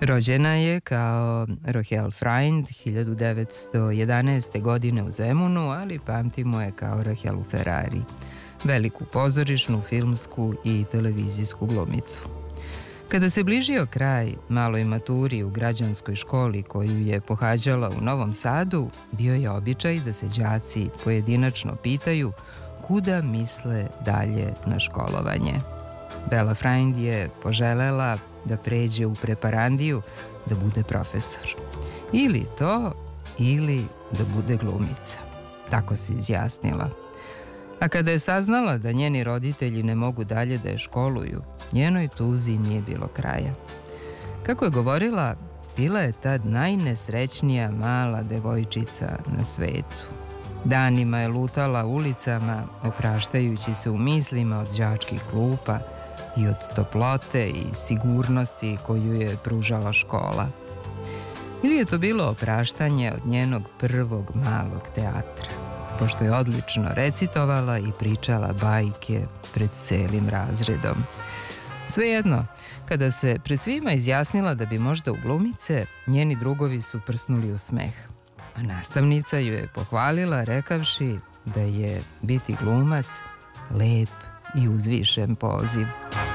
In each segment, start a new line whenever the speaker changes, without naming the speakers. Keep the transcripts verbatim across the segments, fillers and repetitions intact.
Rođena je kao Rahel Freind hiljadu devetsto jedanaeste. godine u Zemunu, ali pamtimo je kao Rahelu Ferrari, veliku pozorišnu, filmsku i televizijsku glumicu. Kada se bližio kraj maloj maturi u građanskoj školi koju je pohađala u Novom Sadu, bio je običaj da se đaci pojedinačno pitaju kuda misle dalje na školovanje. Bela Freind je poželela da pređe u preparandiju da bude profesor. Ili to, ili da bude glumica. Tako se izjasnila. A kada je saznala da njeni roditelji ne mogu dalje da je školuju, njenoj tuzi nije bilo kraja. Kako je govorila, bila je tad najnesrećnija mala devojčica na svetu. Danima je lutala ulicama, opraštajući se u mislima od đačkih klupa i od toplote i sigurnosti koju je pružala škola. Ili je to bilo opraštanje od njenog prvog malog teatra, pošto je odlično recitovala i pričala bajke pred celim razredom. Svejedno, kada se pred svima izjasnila da bi možda u glumice, njeni drugovi su prsnuli u smeh, a nastavnica ju je pohvalila rekavši da je biti glumac lep i uzvišen poziv.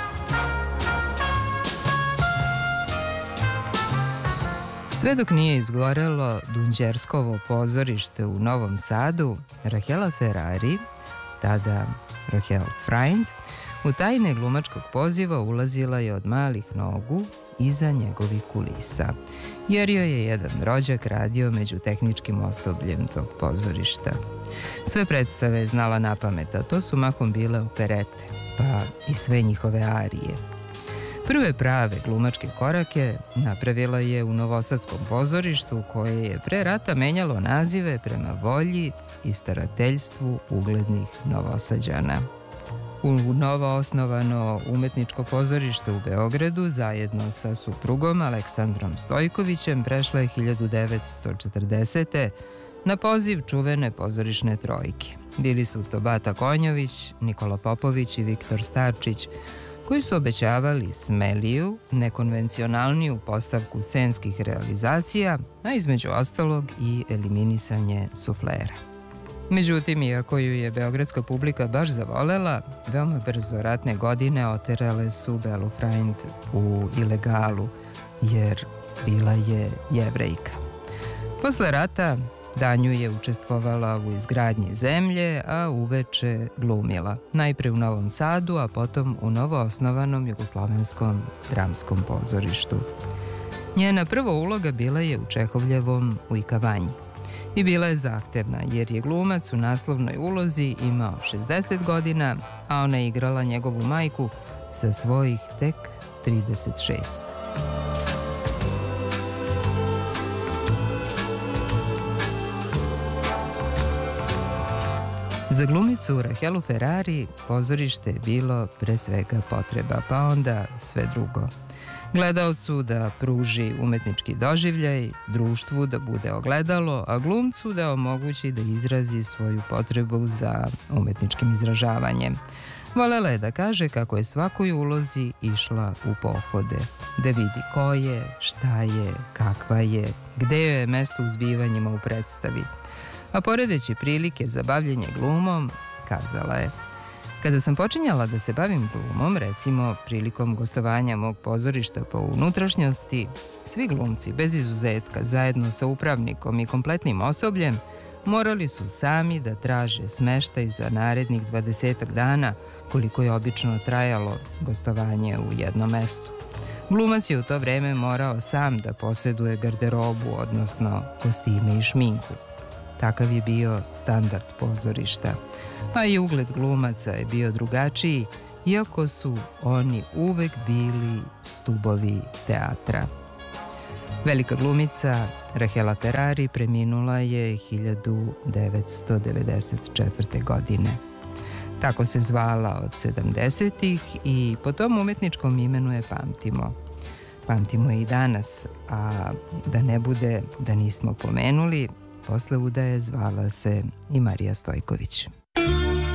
Sve dok nije izgorelo Dunđerskovo pozorište u Novom Sadu, Rahela Ferrari, tada Rahel Freind, u tajne glumačkog poziva ulazila je od malih nogu iza njegovih kulisa, jer joj je jedan rođak radio među tehničkim osobljem tog pozorišta. Sve predstave je znala napamet, a to su mahom bile operete, pa i sve njihove arije. Prve prave glumačke korake napravila je u Novosadskom pozorištu, koje je pre rata menjalo nazive prema volji i starateljstvu uglednih Novosađana. U novo osnovano umetničko pozorište u Beogradu zajedno sa suprugom Aleksandrom Stojkovićem prešla je hiljadu devetsto četrdesete. na poziv čuvene pozorišne trojke. Bili su to Bata Konjović, Nikola Popović i Viktor Starčić, koji su obećavali smeliju, nekonvencionalniju postavku scenskih realizacija, a između ostalog i eliminisanje suflera. Međutim, iako ju je beogradska publika baš zavolela, veoma brzo ratne godine oterale su Belu Freind u ilegalu, jer bila je Jevrejka. Posle rata danju je učestvovala u izgradnji zemlje, a uveče glumila. Najpre u Novom Sadu, a potom u novoosnovanom Jugoslovenskom dramskom pozorištu. Njena prva uloga bila je u Čehovljevom U Ikavanji. I bila je zahtevna, jer je glumac u naslovnoj ulozi imao šezdeset godina, a ona je igrala njegovu majku sa svojih tek trideset šest. Za glumicu Rahelu Ferrari pozorište je bilo pre svega potreba, pa onda sve drugo. Gledaocu da pruži umetnički doživljaj, društvu da bude ogledalo, a glumcu da omogući da izrazi svoju potrebu za umetničkim izražavanjem. Volela je da kaže kako je svakoj ulozi išla u pohode, da vidi ko je, šta je, kakva je, gde joj je mesto u zbivanjima u predstavi. A poredeći prilike za bavljenje glumom, kazala je: kada sam počinjala da se bavim glumom, recimo prilikom gostovanja mog pozorišta po unutrašnjosti, svi glumci, bez izuzetka, zajedno sa upravnikom i kompletnim osobljem, morali su sami da traže smeštaj za narednih dvadesetak dana, koliko je obično trajalo gostovanje u jednom mestu. Glumac je u to vreme morao sam da poseduje garderobu, odnosno kostime i šminku. Takav je bio standard pozorišta, a i ugled glumaca je bio drugačiji, iako su oni uvek bili stubovi teatra. Velika glumica Rahela Ferrari preminula je hiljadu devetsto devedeset četvrte. godine. Tako se zvala od sedamdesetih i po tom umetničkom imenu je pamtimo. Pamtimo je i danas, a da ne bude da nismo pomenuli, posle udaje zvala se i Marija Stojković.